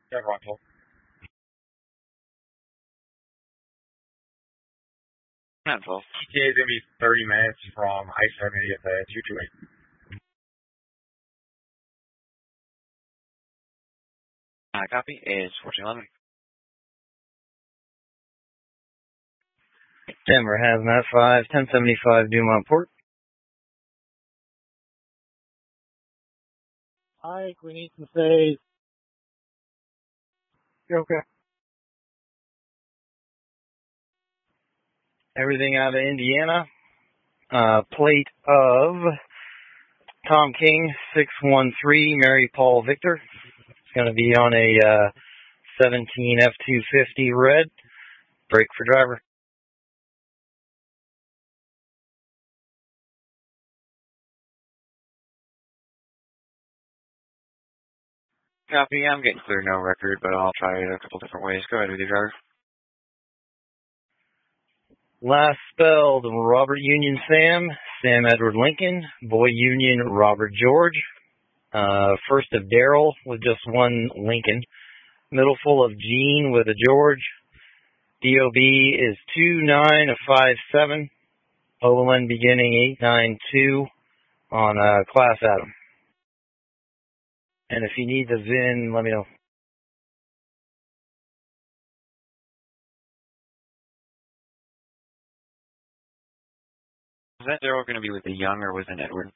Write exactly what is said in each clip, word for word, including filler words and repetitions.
Yeah, Rockville. nine twelve. E T A is going to be thirty minutes from I seventy at the two two eight. Uh, copy is fourteen eleven. Denver Hazmat five, ten seventy-five Dumont Port. Hi, we need some phase. You're okay. Everything out of Indiana. Uh, plate of Tom King, six one three, Mary Paul Victor. It's going to be on a uh, seventeen F two fifty red. Brake for driver. Copy, I'm getting clear no record, but I'll try it a couple different ways. Go ahead with your driver. Last spelled Robert Union Sam, Sam Edward Lincoln, Boy Union Robert George. Uh, first of Daryl with just one Lincoln. Middle full of Gene with a George. D O B is two nine five seven. O L N beginning eight nine two on uh, Class Adam. And if you need the V I N, let me know. Is that Daryl going to be with the Young or with an Edward?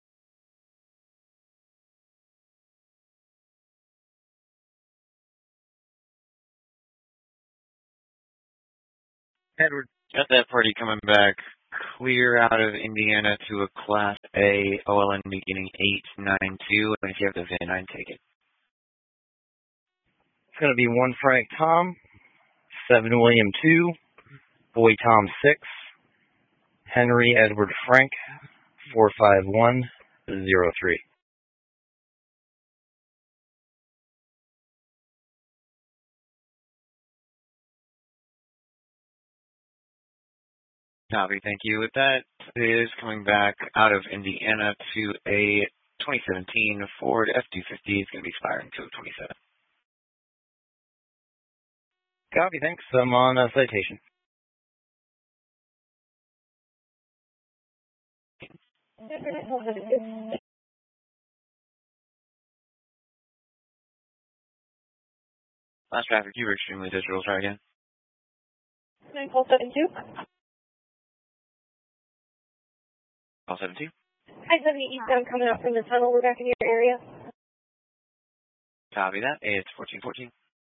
Edward. Got that party coming back clear out of Indiana to a Class A O L N beginning eight nine two. And if you have the V I N, I'd take it. It's going to be one Frank Tom, seven William two, Boy Tom six, Henry Edward Frank, four five one zero three. Copy, thank you. With that, is coming back out of Indiana to a twenty seventeen Ford F two fifty. It's going to be expiring until twenty-seven. Copy, thanks. I'm on uh, citation. Last traffic, you were extremely digital. Try again. nine four seven two. Call seven two. I seventy eastbound coming out from the tunnel. We're back in your area. Copy that. It's fourteen fourteen.